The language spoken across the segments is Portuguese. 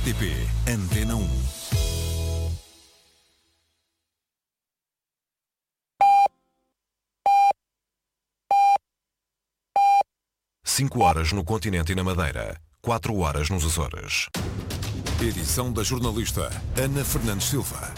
RTP Antena 1. Cinco horas no continente e na Madeira, 4 horas nos Açores. Edição da jornalista Ana Fernandes Silva.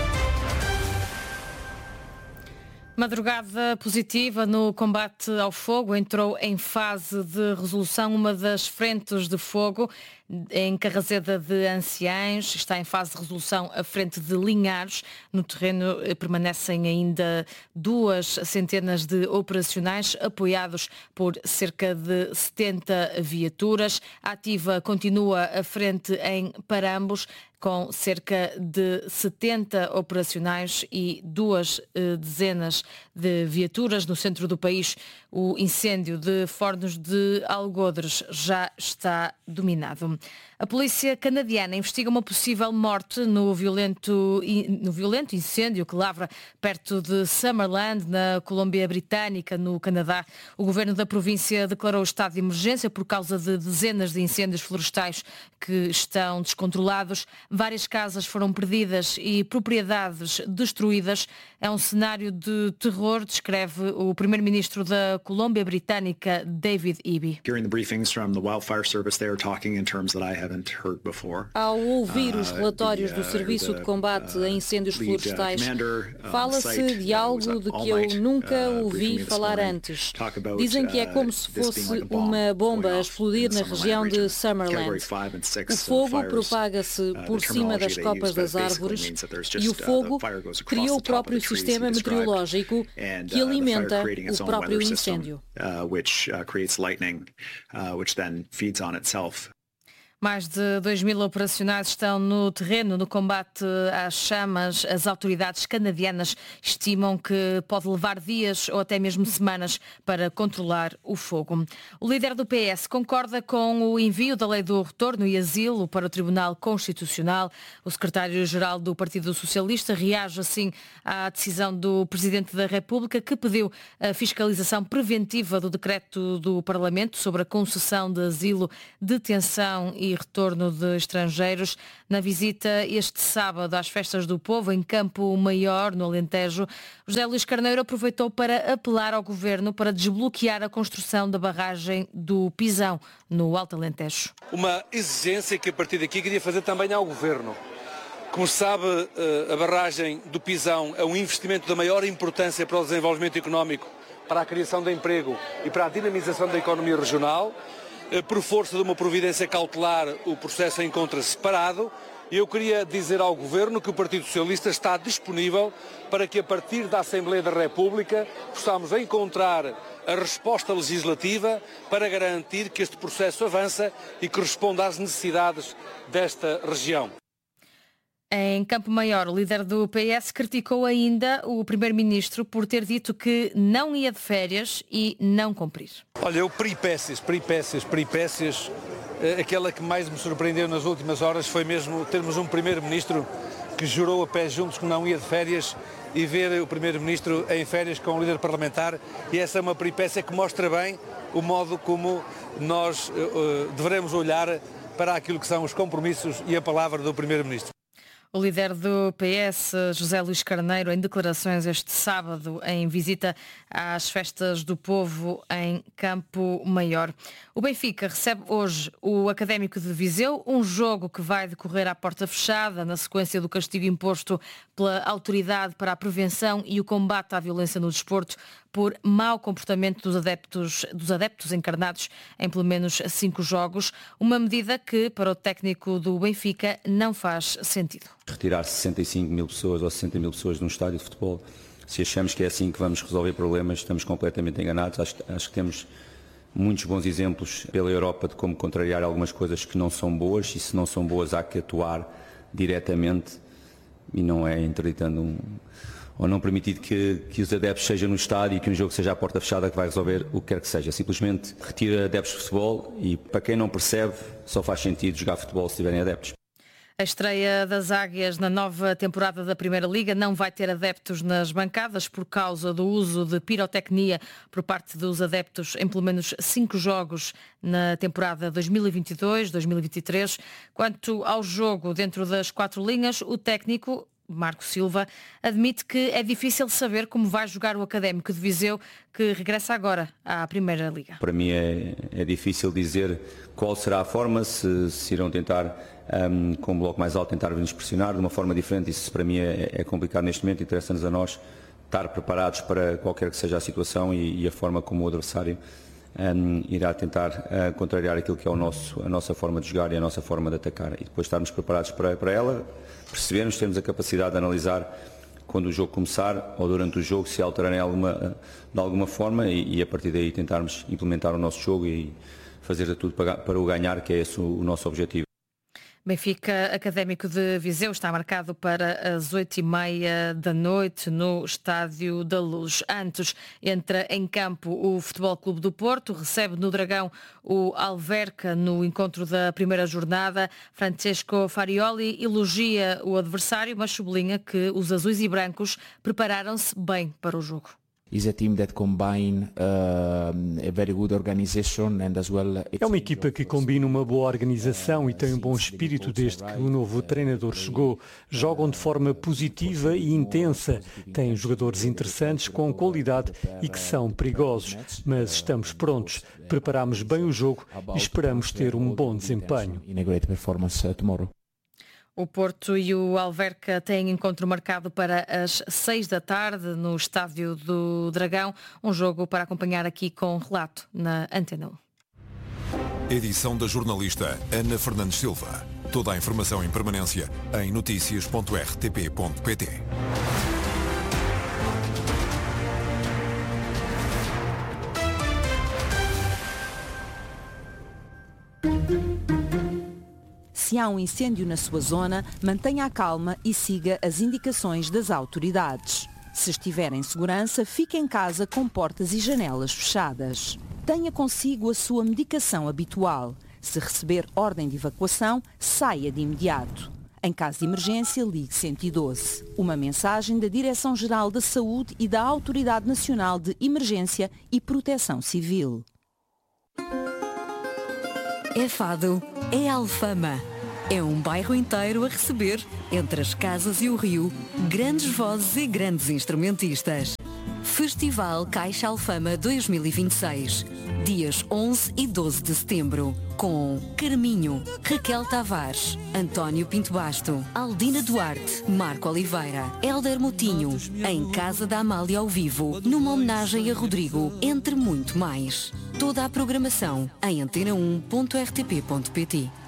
Madrugada positiva no combate ao fogo. Entrou em fase de resolução uma das frentes de fogo em Carrazeda de Anciães. Está em fase de resolução a frente de Linhares. No terreno permanecem ainda 2 centenas de operacionais, apoiados por cerca de 70 viaturas. A ativa continua a frente em Parambos, com cerca de 70 operacionais e 2 dezenas de viaturas. No centro do país, o incêndio de Fornos de Algodres já está dominado. A polícia canadiana investiga uma possível morte no violento incêndio que lavra perto de Summerland, na Colômbia Britânica, no Canadá. O governo da província declarou estado de emergência por causa de dezenas de incêndios florestais que estão descontrolados. Várias casas foram perdidas e propriedades destruídas. É um cenário de terror, descreve o primeiro-ministro da Colômbia Britânica, David Eby. Ao ouvir os relatórios do Serviço de Combate a Incêndios Florestais, fala-se de algo de que eu nunca ouvi falar antes. Dizem que é como se fosse uma bomba a explodir na região de Summerland. O fogo propaga-se por cima das copas das árvores e o fogo cria o próprio sistema meteorológico que alimenta o próprio incêndio. Mais de 2.000 operacionais estão no terreno no combate às chamas. As autoridades canadianas estimam que pode levar dias ou até mesmo semanas para controlar o fogo. O líder do PS concorda com o envio da Lei do Retorno e Asilo para o Tribunal Constitucional. O secretário-geral do Partido Socialista reage assim à decisão do Presidente da República, que pediu a fiscalização preventiva do decreto do Parlamento sobre a concessão de asilo, detenção e retorno de estrangeiros. Na visita este sábado às Festas do Povo, em Campo Maior, no Alentejo, José Luís Carneiro aproveitou para apelar ao Governo para desbloquear a construção da barragem do Pisão, no Alto Alentejo. Uma exigência que a partir daqui queria fazer também ao Governo. Como sabe, a barragem do Pisão é um investimento da maior importância para o desenvolvimento económico, para a criação de emprego e para a dinamização da economia regional. Por força de uma providência cautelar, o processo encontra-se separado. E eu queria dizer ao Governo que o Partido Socialista está disponível para que, a partir da Assembleia da República, possamos encontrar a resposta legislativa para garantir que este processo avança e que responda às necessidades desta região. Em Campo Maior, o líder do PS criticou ainda o primeiro-ministro por ter dito que não ia de férias e não cumprir. Olha, peripécias, aquela que mais me surpreendeu nas últimas horas foi mesmo termos um primeiro-ministro que jurou a pés juntos que não ia de férias e ver o primeiro-ministro em férias com o líder parlamentar, e essa é uma peripécia que mostra bem o modo como nós devemos olhar para aquilo que são os compromissos e a palavra do primeiro-ministro. O líder do PS, José Luís Carneiro, em declarações este sábado em visita às Festas do Povo em Campo Maior. O Benfica recebe hoje o Académico de Viseu, um jogo que vai decorrer à porta fechada na sequência do castigo imposto pela Autoridade para a Prevenção e o Combate à Violência no Desporto por mau comportamento dos adeptos encarnados em pelo menos 5 jogos, uma medida que para o técnico do Benfica não faz sentido. Retirar 65 mil pessoas ou 60 mil pessoas de um estádio de futebol, se achamos que é assim que vamos resolver problemas, estamos completamente enganados. Acho que temos muitos bons exemplos pela Europa de como contrariar algumas coisas que não são boas, e se não são boas há que atuar diretamente, e não é interditando ou não permitir que os adeptos sejam no estádio e que um jogo seja à porta fechada que vai resolver o que quer que seja. Simplesmente retira adeptos de futebol, e para quem não percebe só faz sentido jogar futebol se tiverem adeptos. A estreia das Águias na nova temporada da Primeira Liga não vai ter adeptos nas bancadas por causa do uso de pirotecnia por parte dos adeptos em pelo menos 5 jogos na temporada 2022-2023. Quanto ao jogo dentro das 4 linhas, o técnico Marco Silva admite que é difícil saber como vai jogar o Académico de Viseu, que regressa agora à Primeira Liga. Para mim é difícil dizer qual será a forma, se irão tentar, com um bloco mais alto, tentar nos pressionar de uma forma diferente. Isso para mim é complicado neste momento. Interessa-nos a nós estar preparados para qualquer que seja a situação e a forma como o adversário irá tentar contrariar aquilo que é a nossa forma de jogar e a nossa forma de atacar. E depois estarmos preparados para ela, percebermos, termos a capacidade de analisar quando o jogo começar ou durante o jogo se alterarem de alguma forma e a partir daí tentarmos implementar o nosso jogo e fazer de tudo para o ganhar, que é esse o nosso objetivo. Benfica Académico de Viseu está marcado para as 8h30 da noite no Estádio da Luz. Antes entra em campo o Futebol Clube do Porto, recebe no Dragão o Alverca no encontro da primeira jornada. Francesco Farioli elogia o adversário, mas sublinha que os azuis e brancos prepararam-se bem para o jogo. É uma equipa que combina uma boa organização e tem um bom espírito desde que o novo treinador chegou. Jogam de forma positiva e intensa. Têm jogadores interessantes com qualidade e que são perigosos. Mas estamos prontos. Preparamos bem o jogo e esperamos ter um bom desempenho. O Porto e o Alverca têm encontro marcado para as 6 da tarde no Estádio do Dragão. Um jogo para acompanhar aqui com relato na Antena 1. Edição da jornalista Ana Fernandes Silva. Toda a informação em permanência em noticias.rtp.pt. Se há um incêndio na sua zona, mantenha a calma e siga as indicações das autoridades. Se estiver em segurança, fique em casa com portas e janelas fechadas. Tenha consigo a sua medicação habitual. Se receber ordem de evacuação, saia de imediato. Em caso de emergência, ligue 112. Uma mensagem da Direção-Geral da Saúde e da Autoridade Nacional de Emergência e Proteção Civil. É Fado, é Alfama. É um bairro inteiro a receber, entre as casas e o rio, grandes vozes e grandes instrumentistas. Festival Caixa Alfama 2026, dias 11 e 12 de setembro, com Carminho, Raquel Tavares, António Pinto Basto, Aldina Duarte, Marco Oliveira, Hélder Moutinho, em Casa da Amália ao vivo, numa homenagem a Rodrigo, entre muito mais. Toda a programação em antena1.rtp.pt.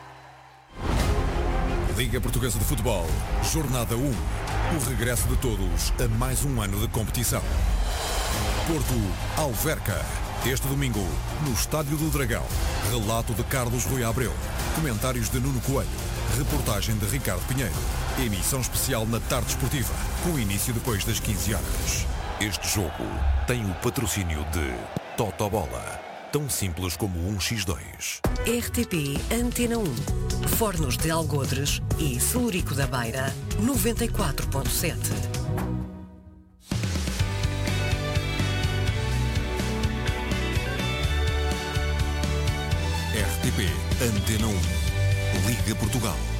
Liga Portuguesa de Futebol, Jornada 1. O regresso de todos a mais um ano de competição. Porto Alverca. Este domingo, no Estádio do Dragão. Relato de Carlos Rui Abreu. Comentários de Nuno Coelho. Reportagem de Ricardo Pinheiro. Emissão especial na tarde esportiva, com início depois das 15 horas. Este jogo tem o patrocínio de Totobola. Tão simples como 1x2. RTP Antena 1. Fornos de Algodres e Celurico da Beira, 94.7. RTP Antena 1. Liga Portugal.